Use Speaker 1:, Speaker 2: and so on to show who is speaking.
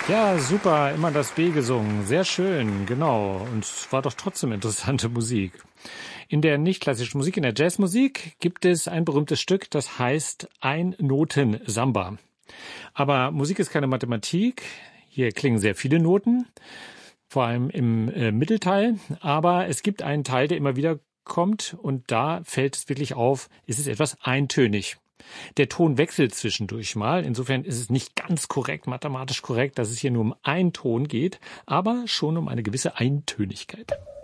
Speaker 1: Ja, super, immer das B gesungen. Sehr schön, genau. Und es war doch trotzdem interessante Musik. In der nicht-klassischen Musik, in der Jazzmusik, gibt es ein berühmtes Stück, das heißt Ein-Noten-Samba. Aber Musik ist keine Mathematik. Hier klingen sehr viele Noten, vor allem im Mittelteil. Aber es gibt einen Teil, der immer wieder kommt und da fällt es wirklich auf, es ist etwas eintönig. Der Ton wechselt zwischendurch mal. Insofern ist es nicht ganz korrekt, mathematisch korrekt, dass es hier nur um einen Ton geht, aber schon um eine gewisse Eintönigkeit.